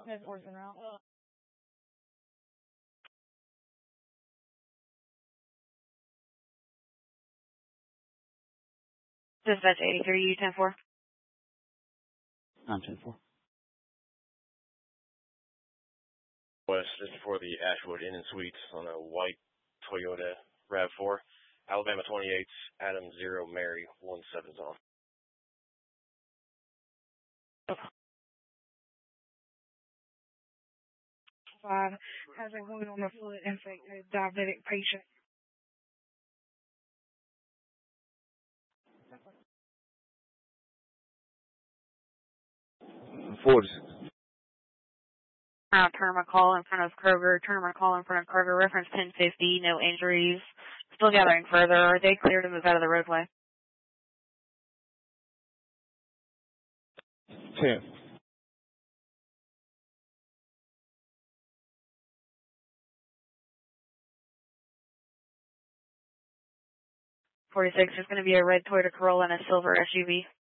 That's worse than route. Dispatch 83, 10-4. I'm 10-4. West, this is for the Ashwood Inn and Suites on a white Toyota RAV4. Alabama 28, Adam 0, Mary 17's on. Okay. 5 has a wound on the foot, infected diabetic patient. 46. Turner call in front of Kroger. Turner call in front of Kroger. Reference 1050. No injuries. Still gathering further. Are they clear to move out of the roadway? 10. 46. There's going to be a red Toyota Corolla and a silver SUV.